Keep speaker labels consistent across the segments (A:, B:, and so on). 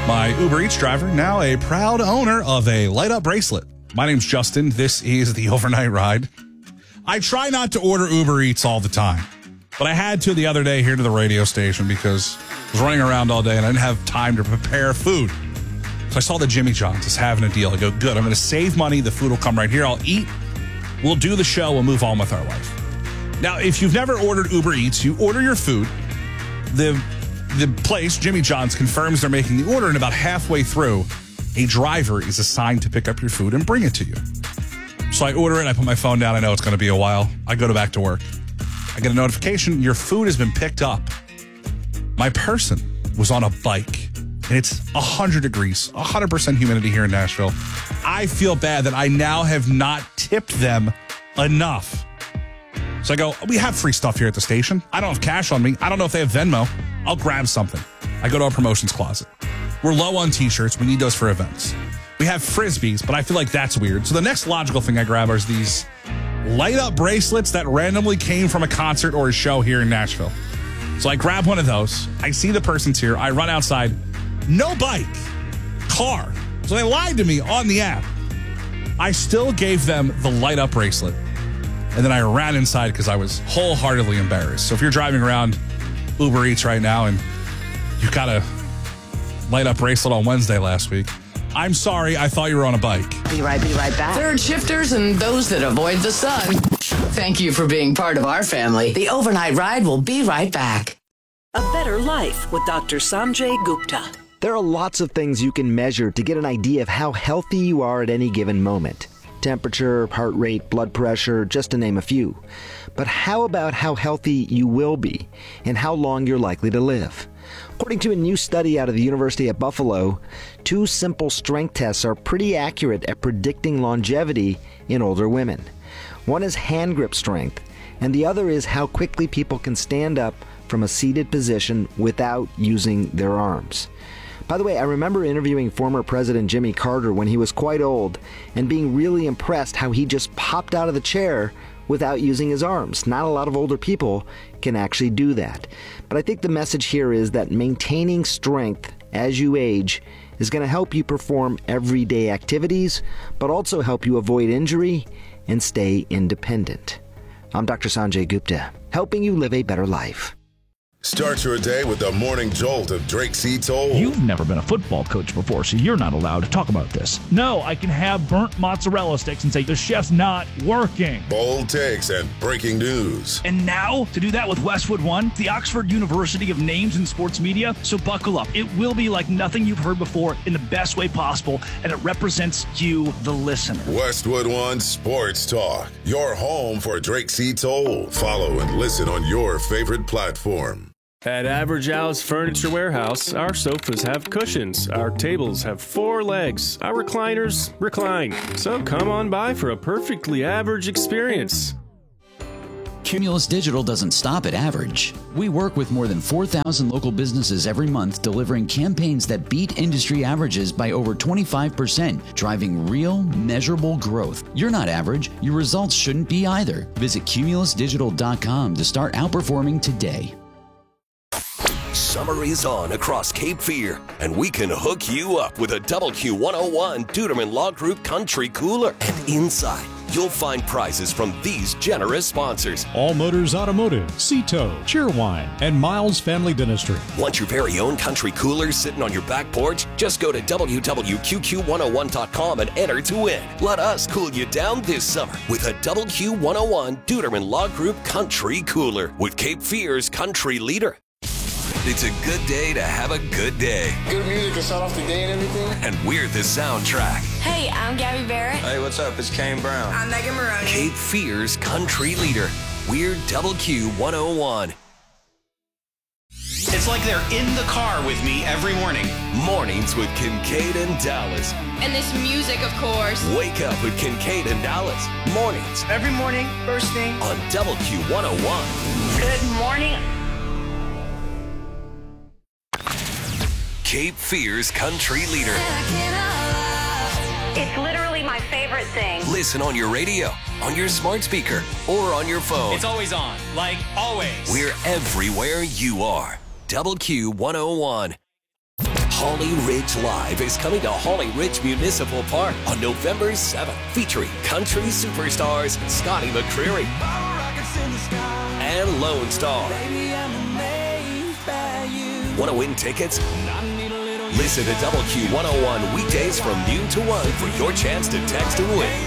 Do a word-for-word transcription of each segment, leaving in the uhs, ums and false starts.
A: My Uber Eats driver, now a proud owner of a light up bracelet. My name's Justin. This is the Overnight Ride. I try not to order Uber Eats all the time, but I had to the other day here to the radio station because I was running around all day and I didn't have time to prepare food. So I saw that Jimmy John's is having a deal. I go, good, I'm going to save money. The food will come right here. I'll eat. We'll do the show. We'll move on with our life. Now, if you've never ordered Uber Eats, you order your food. The, the place, Jimmy John's, confirms they're making the order, and about halfway through, a driver is assigned to pick up your food and bring it to you. So I order it. I put my phone down. I know it's going to be a while. I go to back to work. I get a notification. Your food has been picked up. My person was on a bike, and it's one hundred degrees, one hundred percent humidity here in Nashville. I feel bad that I now have not tipped them enough. So I go, we have free stuff here at the station. I don't have cash on me. I don't know if they have Venmo. I'll grab something. I go to our promotions closet. We're low on t-shirts. We need those for events. We have Frisbees, but I feel like that's weird. So the next logical thing I grab are these light-up bracelets that randomly came from a concert or a show here in Nashville. So I grab one of those. I see the person's here. I run outside. No bike. Car. So they lied to me on the app. I still gave them the light-up bracelet. And then I ran inside because I was wholeheartedly embarrassed. So if you're driving around Uber Eats right now and you got a light-up bracelet on Wednesday last week, I'm sorry, I thought you were on a bike.
B: Be right, be right back.
C: Third shifters and those that avoid the sun. Thank you for being part of our family. The Overnight Ride will be right back.
D: A Better Life with Doctor Sanjay Gupta.
E: There are lots of things you can measure to get an idea of how healthy you are at any given moment. Temperature, heart rate, blood pressure, just to name a few. But how about how healthy you will be and how long you're likely to live? According to a new study out of the University of Buffalo, two simple strength tests are pretty accurate at predicting longevity in older women. One is hand grip strength, and the other is how quickly people can stand up from a seated position without using their arms. By the way, I remember interviewing former President Jimmy Carter when he was quite old and being really impressed how he just popped out of the chair without using his arms. Not a lot of older people can actually do that. But I think the message here is that maintaining strength as you age is going to help you perform everyday activities, but also help you avoid injury and stay independent. I'm Doctor Sanjay Gupta, helping you live a better life.
F: Start your day with the morning jolt of Drake C. Toll.
G: You've never been a football coach before, so you're not allowed to talk about this. No, I can have burnt mozzarella sticks and say the chef's not working.
F: Bold takes and breaking news.
G: And now, to do that with Westwood One, the Oxford University of Names in Sports Media. So buckle up. It will be like nothing you've heard before in the best way possible, and it represents you, the listener.
F: Westwood One Sports Talk, your home for Drake C. Toll. Follow and listen on your favorite platform.
H: At Average Al's Furniture Warehouse, our sofas have cushions, our tables have four legs, our recliners recline. So come on by for a perfectly average experience.
I: Cumulus Digital doesn't stop at average. We work with more than four thousand local businesses every month, delivering campaigns that beat industry averages by over twenty-five percent, driving real, measurable growth. You're not average. Your results shouldn't be either. Visit cumulus digital dot com to start outperforming today.
J: Summer is on across Cape Fear, and we can hook you up with a W Q one oh one Duderman Law Group Country Cooler. And inside, you'll find prizes from these generous sponsors.
K: All Motors Automotive, Cito, Cheerwine, and Miles Family Dentistry.
J: Want your very own country cooler sitting on your back porch? Just go to w w q q one oh one dot com and enter to win. Let us cool you down this summer with a W Q one oh one Duderman Law Group Country Cooler with Cape Fear's country leader. It's a good day to have a good day.
L: Good music to start off the day and everything.
J: And we're the soundtrack.
M: Hey, I'm Gabby Barrett.
L: Hey, what's up? It's Kane Brown.
M: I'm Megan Maroney.
J: Cape Fear's country leader. We're W Q one oh one.
N: It's like they're in the car with me every morning.
J: Mornings with Kincaid and Dallas.
M: And this music, of course.
J: Wake up with Kincaid and Dallas. Mornings.
O: Every morning, first thing.
J: On W Q one oh one.
M: Good morning.
J: Cape Fear's country leader.
M: It's literally my favorite thing.
J: Listen on your radio, on your smart speaker, or on your phone.
N: It's always on, like always.
J: We're everywhere you are. W Q one oh one. Holly Ridge Live is coming to Holly Ridge Municipal Park on November seventh, featuring country superstars Scotty McCreery and Lone Star. Want to win tickets? Listen to Double Q one oh one weekdays from noon to one for your chance to text and win.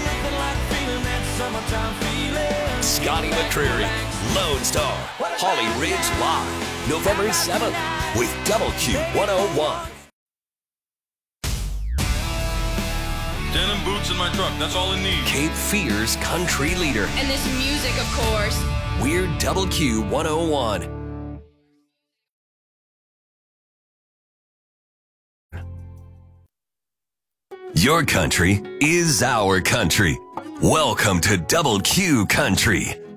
J: Scotty McCreery, Lone Star, Holly Ridge Live, November seventh with Double Q one oh one.
B: Denim boots in my truck, that's all it needs.
J: Cape Fear's country leader.
M: And this music, of course.
J: We're Double Q one oh one. Your country is our country. Welcome to Double Q Country.